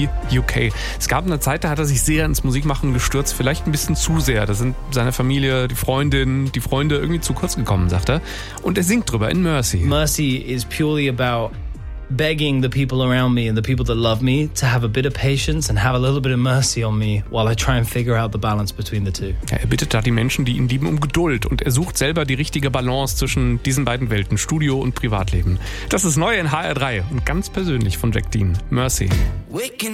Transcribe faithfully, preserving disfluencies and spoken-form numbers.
B U K. Es gab eine Zeit, da hat er sich sehr ins Musikmachen gestürzt, vielleicht ein bisschen zu sehr. Da sind seine Familie, die Freundin, die Freunde irgendwie zu kurz gekommen, sagt er. Und er singt drüber in Mercy. Mercy is purely about begging the people around me and the people that love me to have a bit of patience and have a little bit of mercy on me while I try and figure out the balance between the two. Ja, er bittet da die Menschen, die ihn lieben, um Geduld und er sucht selber die richtige Balance zwischen diesen beiden Welten, Studio und Privatleben. Das ist neu in H R drei und ganz persönlich von Jack Dean, Mercy.